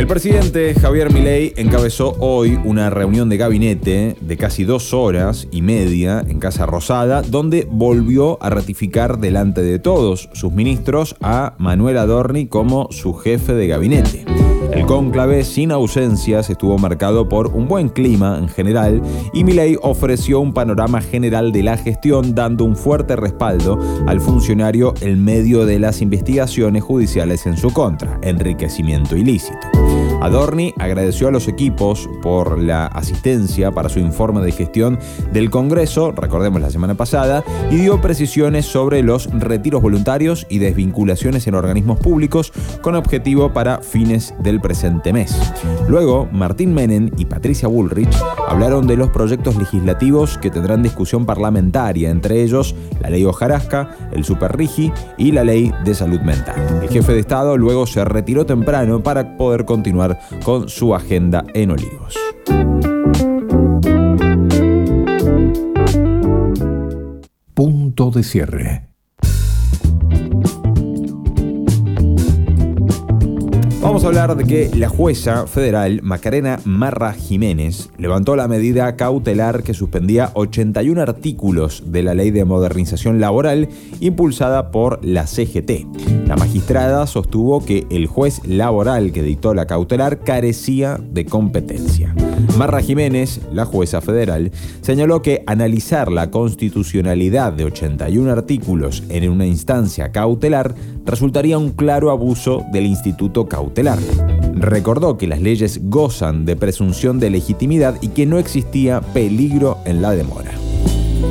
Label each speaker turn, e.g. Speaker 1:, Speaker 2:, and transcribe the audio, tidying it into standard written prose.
Speaker 1: El presidente Javier Milei encabezó hoy una reunión de gabinete de casi 2 horas y media en Casa Rosada, donde volvió a ratificar delante de todos sus ministros a Manuel Adorni como su jefe de gabinete. El cónclave, sin ausencias, estuvo marcado por un buen clima en general y Milei ofreció un panorama general de la gestión, dando un fuerte respaldo al funcionario en medio de las investigaciones judiciales en su contra, enriquecimiento ilícito. Adorni agradeció a los equipos por la asistencia para su informe de gestión del Congreso, recordemos la semana pasada, y dio precisiones sobre los retiros voluntarios y desvinculaciones en organismos públicos con objetivo para fines del presente mes. Luego, Martín Menem y Patricia Bullrich hablaron de los proyectos legislativos que tendrán discusión parlamentaria, entre ellos la ley hojarasca, el Superrigi y la ley de salud mental. El jefe de Estado luego se retiró temprano para poder continuar con su agenda en Olivos.
Speaker 2: Punto de cierre.
Speaker 1: Vamos a hablar de que la jueza federal Macarena Marra Jiménez levantó la medida cautelar que suspendía 81 artículos de la Ley de Modernización Laboral impulsada por la CGT. La magistrada sostuvo que el juez laboral que dictó la cautelar carecía de competencia. Marra Jiménez, la jueza federal, señaló que analizar la constitucionalidad de 81 artículos en una instancia cautelar resultaría un claro abuso del instituto cautelar. Recordó que las leyes gozan de presunción de legitimidad y que no existía peligro en la demora.